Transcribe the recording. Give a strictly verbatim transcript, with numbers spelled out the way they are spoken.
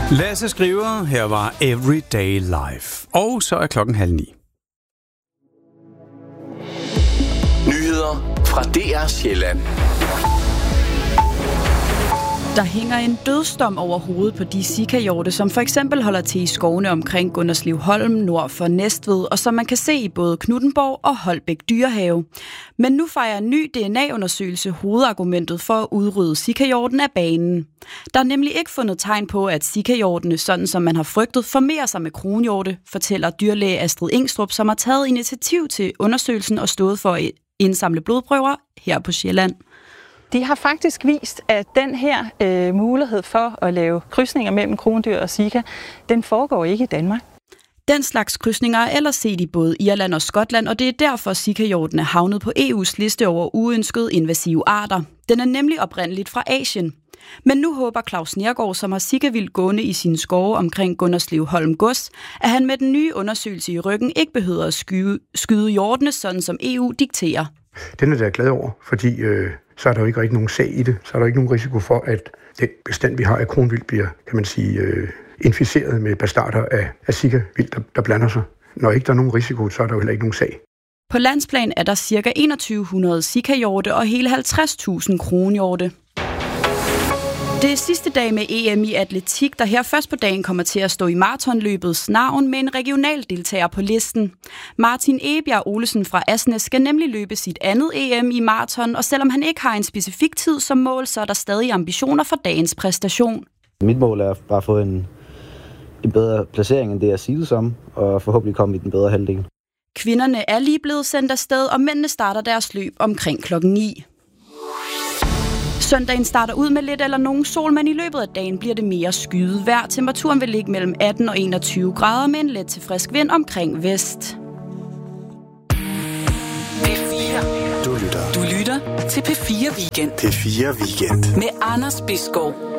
Lasse skriver, her var Everyday Life. Og så er klokken halv ni. Nyheder fra D R Sjælland. Der hænger en dødsdom over hovedet på de sikahjorte, som for eksempel holder til i skovene omkring Gunderslevholm nord for Næstved, og som man kan se i både Knuthenborg og Holbæk Dyrehave. Men nu fejrer en ny D N A-undersøgelse hovedargumentet for at udrydde sikahjorten af banen. Der er nemlig ikke fundet tegn på, at sikahjortene, sådan som man har frygtet, formerer sig med kronhjorte, fortæller dyrlæge Astrid Engstrup, som har taget initiativ til undersøgelsen og stået for at indsamle blodprøver her på Sjælland. De har faktisk vist, at den her øh, mulighed for at lave krydsninger mellem krondyr og sika, den foregår ikke i Danmark. Den slags krydsninger er ellers set i både Irland og Skotland, og det er derfor sikahjorten er havnet på E U's liste over uønskede invasive arter. Den er nemlig oprindeligt fra Asien. Men nu håber Claus Nergård, som har sikavildt gående i sine skove omkring Gunderslevholm Gods, at han med den nye undersøgelse i ryggen ikke behøver at skyde, skyde hjortene, sådan som E U dikterer. Den er jeg glad over, fordi øh, så er der jo ikke rigtig nogen sag i det. Så er der ikke nogen risiko for, at den bestand, vi har af kronvildt, bliver, kan man sige, øh, inficeret med bastarder af, af sikavildt, der, der blander sig. Når ikke der er nogen risiko, så er der jo heller ikke nogen sag. På landsplan er der ca. enogtyve hundrede sikahjorte og hele halvtreds tusind kronhjorte. Det er sidste dag med E M i atletik, der her først på dagen kommer til at stå i maratonløbets navn med en regional deltager på listen. Martin Egebjerg Olesen fra Asnes skal nemlig løbe sit andet E M i maraton, og selvom han ikke har en specifik tid som mål, så er der stadig ambitioner for dagens præstation. Mit mål er bare at få en, en bedre placering end det, jeg siger som, og forhåbentlig komme i den bedre halvdel. Kvinderne er lige blevet sendt afsted, og mændene starter deres løb omkring klokken ni. Søndagen starter ud med lidt eller nogen sol, men i løbet af dagen bliver det mere skyet vejr. Temperaturen vil ligge mellem atten og enogtyve grader med en let til frisk vind omkring vest. P fire. Du lytter. Du lytter til P fire Weekend. P fire Weekend. Med Anders Bisgaard.